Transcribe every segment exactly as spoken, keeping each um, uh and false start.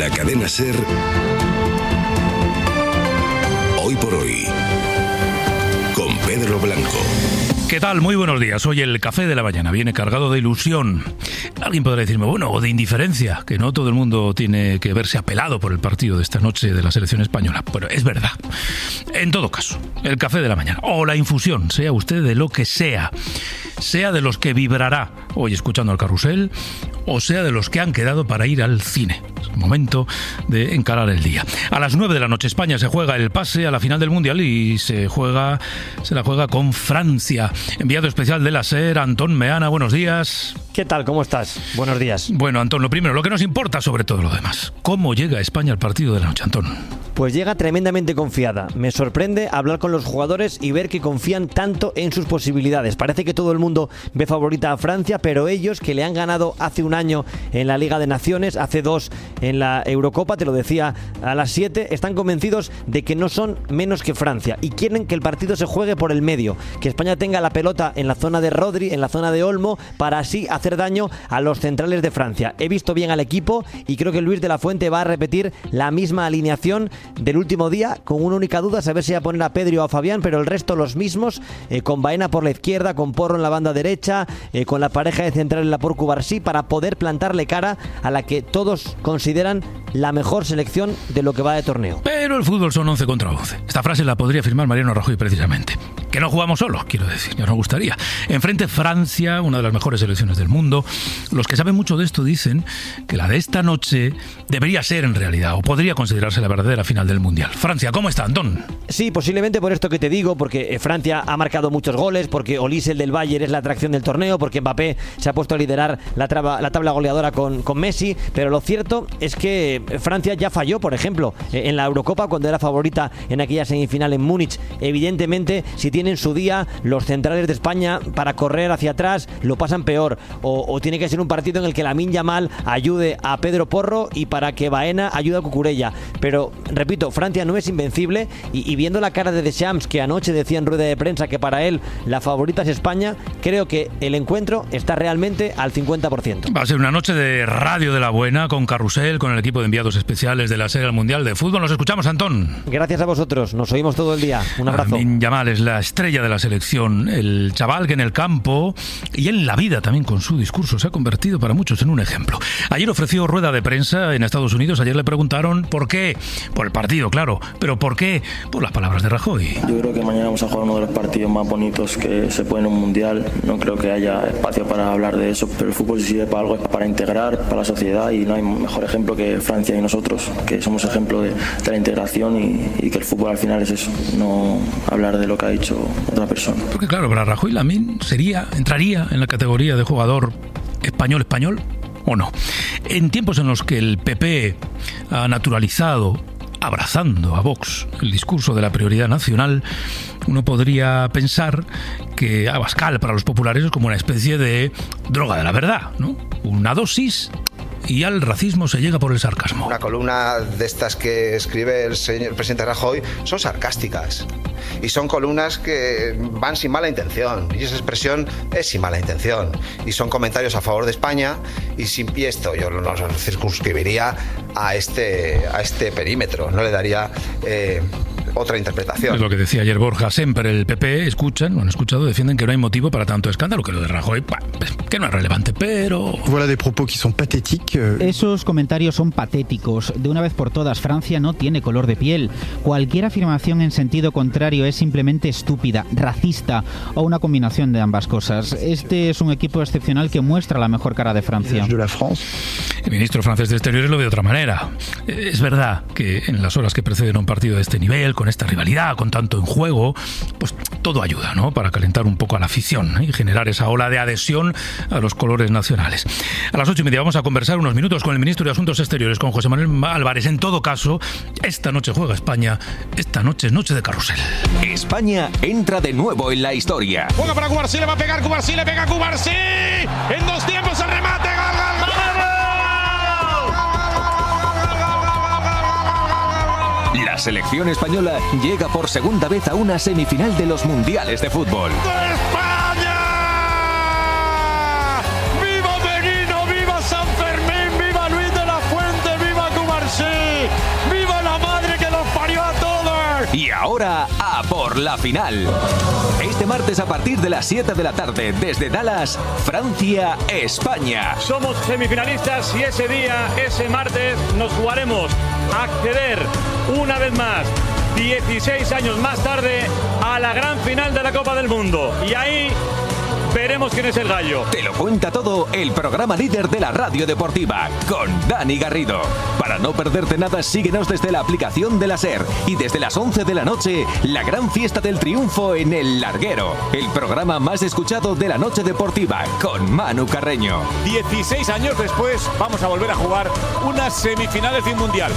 la cadena SER, Hoy por Hoy, con Pedro Blanco. ¿Qué tal? Muy buenos días. Hoy el café de la mañana viene cargado de ilusión. Alguien podrá decirme, bueno, o de indiferencia, que no todo el mundo tiene que verse apelado por el partido de esta noche de la selección española. Pero es verdad. En todo caso, el café de la mañana, o la infusión, sea usted de lo que sea, sea de los que vibrará hoy escuchando el carrusel, o sea de los que han quedado para ir al cine. Es momento de encarar el día. A las nueve de la noche España se juega el pase a la final del Mundial y se juega, se la juega con Francia. Enviado especial de la SER, Antón Meana, buenos días. ¿Qué tal? ¿Cómo estás? Buenos días. Bueno, Antón, lo primero, lo que nos importa sobre todo lo demás. ¿Cómo llega España al partido de la noche, Antón? Pues llega tremendamente confiada. Me sorprende hablar con los jugadores y ver que confían tanto en sus posibilidades. Parece que todo el mundo ve favorita a Francia, pero ellos, que le han ganado hace un año en la Liga de Naciones, hace dos en la Eurocopa, te lo decía a las siete, están convencidos de que no son menos que Francia y quieren que el partido se juegue por el medio, que España tenga la pelota en la zona de Rodri, en la zona de Olmo, para así hacer daño a los centrales de Francia. He visto bien al equipo y creo que Luis de la Fuente va a repetir la misma alineación del último día, con una única duda, saber si va a poner a Pedri o a Fabián, pero el resto los mismos, eh, con Baena por la izquierda, con Porro en la banda derecha, eh, con la pareja de central en la por Cubarsí, para poder plantarle cara a la que todos consideran la mejor selección de lo que va de torneo. Pero el fútbol son once contra once. Esta frase la podría firmar Mariano Rajoy precisamente. Que no jugamos solos, quiero decir, ya nos gustaría. Enfrente Francia, una de las mejores selecciones del mundo. Los que saben mucho de esto dicen que la de esta noche debería ser en realidad, o podría considerarse la verdadera final del Mundial. Francia, ¿cómo está, Antón? Sí, posiblemente por esto que te digo, porque Francia ha marcado muchos goles, porque Olise, el del Bayern, es la atracción del torneo, porque Mbappé se ha puesto a liderar la, traba, la tabla goleadora con, con Messi, pero lo cierto es que Francia ya falló, por ejemplo, en la Eurocopa, cuando era favorita en aquella semifinal en Múnich. Evidentemente, si tienen su día los centrales de España para correr hacia atrás, lo pasan peor, o, o tiene que ser un partido en el que Lamine Yamal ayude a Pedro Porro y para que Baena ayude a Cucurella. Pero, repito, Francia no es invencible y, y viendo la cara de Deschamps, que anoche decía en rueda de prensa que para él la favorita es España, creo que el encuentro está realmente al cincuenta por ciento. Va a ser una noche de radio de la buena, con carrusel, con el equipo de enviados especiales de la SER al Mundial de Fútbol. Nos escuchamos, Antón. Gracias a vosotros, nos oímos todo el día. Un abrazo. Lamine Yamal es la estrella de la selección, el chaval que en el campo y en la vida también con su discurso se ha convertido para muchos en un ejemplo. Ayer ofreció rueda de prensa en Estados Unidos. Ayer le preguntaron por qué, por el partido, claro, pero ¿por qué? Por las palabras de Rajoy. Yo creo que mañana vamos a jugar uno de los partidos más bonitos que se puede en un mundial. No creo que haya espacio para hablar de eso, pero el fútbol sirve para algo, es para integrar, para la sociedad, y no hay mejor ejemplo que Francia y nosotros, que somos ejemplo de, de la integración y, y que el fútbol al final es eso, no hablar de lo que ha dicho otra persona. Porque claro, para Rajoy Lamine sería, entraría en la categoría de jugador español-español, ¿o no? En tiempos en los que el P P ha naturalizado, abrazando a Vox, el discurso de la prioridad nacional, uno podría pensar que Abascal para los populares es como una especie de droga de la verdad, ¿no? Una dosis y al racismo se llega por el sarcasmo. Una columna de estas que escribe el señor presidente Rajoy son sarcásticas y son columnas que van sin mala intención, y esa expresión es sin mala intención, y son comentarios a favor de España, y, sin, y esto yo no lo circunscribiría a este, a este perímetro, no le daría eh, otra interpretación. Es lo que decía ayer Borja Semper. El P P escuchan, lo han escuchado, defienden que no hay motivo para tanto escándalo, que lo de Rajoy, bah, que no es relevante, pero... Voilà des propos qui sont pathétiques. Esos comentarios son patéticos. De una vez por todas, Francia no tiene color de piel. Cualquier afirmación en sentido contrario es simplemente estúpida, racista o una combinación de ambas cosas. Este es un equipo excepcional que muestra la mejor cara de Francia. El ministro francés de Exteriores lo ve de otra manera. Es verdad que en las horas que preceden a un partido de este nivel, con esta rivalidad, con tanto en juego, pues todo ayuda, ¿no?, para calentar un poco a la afición, ¿eh?, y generar esa ola de adhesión a los colores nacionales. A las ocho y media vamos a conversar unos minutos con el ministro de Asuntos Exteriores, con José Manuel Álvarez. En todo caso, esta noche juega España, esta noche es noche de carrusel. España entra de nuevo en la historia. Juega para Cubarsí, le va a pegar Cubarsí, le pega Cubarsí, en dos tiempos el remate, gol, gol, gol. La selección española llega por segunda vez a una semifinal de los mundiales de fútbol. ¡España! ¡Viva Benino! ¡Viva San Fermín! ¡Viva Luis de la Fuente! ¡Viva Cubarsí! ahora a por la final. Este martes a partir de las siete de la tarde desde Dallas, Francia-España. Somos semifinalistas y ese día, ese martes, nos jugaremos a acceder una vez más, dieciséis años más tarde, a la gran final de la Copa del Mundo. Y ahí veremos quién es el gallo. Te lo cuenta todo el programa líder de la radio deportiva, con Dani Garrido. Para no perderte nada, síguenos desde la aplicación de la SER. Y desde las once de la noche, la gran fiesta del triunfo en El Larguero. El programa más escuchado de la noche deportiva, con Manu Carreño. dieciséis años después, vamos a volver a jugar unas semifinales de un mundial.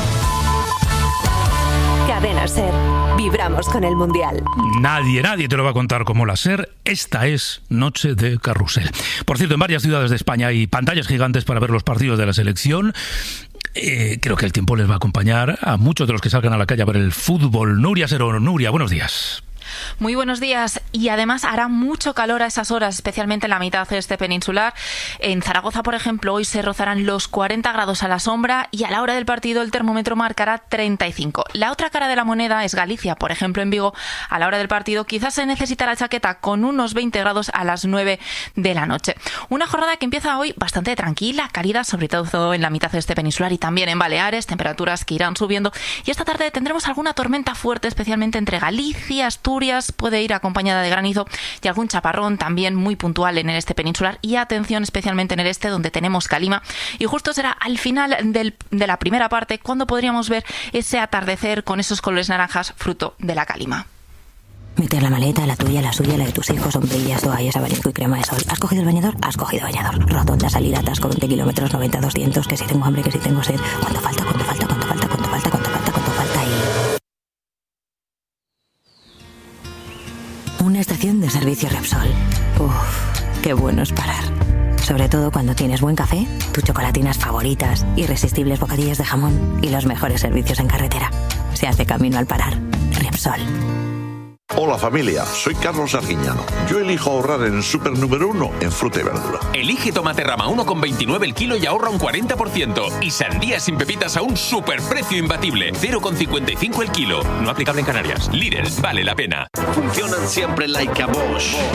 Cadena SER. Vibramos con el Mundial. Nadie, nadie te lo va a contar como la SER. Esta es Noche de Carrusel. Por cierto, en varias ciudades de España hay pantallas gigantes para ver los partidos de la selección. Eh, creo que el tiempo les va a acompañar a muchos de los que salgan a la calle a ver el fútbol. Nuria Serón. Nuria, buenos días. Muy buenos días, y además hará mucho calor a esas horas, especialmente en la mitad este peninsular. En Zaragoza, por ejemplo, hoy se rozarán los cuarenta grados a la sombra y a la hora del partido el termómetro marcará treinta y cinco. La otra cara de la moneda es Galicia. Por ejemplo, en Vigo, a la hora del partido quizás se necesita la chaqueta con unos veinte grados a las nueve de la noche. Una jornada que empieza hoy bastante tranquila, cálida, sobre todo en la mitad este peninsular y también en Baleares, temperaturas que irán subiendo. Y esta tarde tendremos alguna tormenta fuerte, especialmente entre Galicia, Asturias, puede ir acompañada de granizo y algún chaparrón también muy puntual en el este peninsular, y atención especialmente en el este, donde tenemos calima, y justo será al final del, de la primera parte cuando podríamos ver ese atardecer con esos colores naranjas fruto de la calima. Meter la maleta, la tuya, la suya, la de tus hijos, sombrillas, toallas, abanico y crema de sol. ¿Has cogido el bañador? Has cogido bañador. Rotonda, salida, atasco, veinte kilómetros, noventa, doscientos, que si tengo hambre, que si tengo sed. ¿Cuánto falta? ¿Cuánto falta? ¿Cuánto falta? ¿Cuánto falta? ¿Cuánto falta? ¿Cuánto falta? Y... una estación de servicio Repsol. Uff, qué bueno es parar. Sobre todo cuando tienes buen café, tus chocolatinas favoritas, irresistibles bocadillas de jamón y los mejores servicios en carretera. Se hace camino al parar. Repsol. Hola familia, soy Carlos Arguiñano. Yo elijo ahorrar en el súper número uno en fruta y verdura. Elige tomate rama uno con veintinueve el kilo y ahorra un cuarenta por ciento. Y sandía sin pepitas a un superprecio imbatible, cero con cincuenta y cinco el kilo. No aplicable en Canarias. Lidl, vale la pena. Funcionan siempre like a Bosch.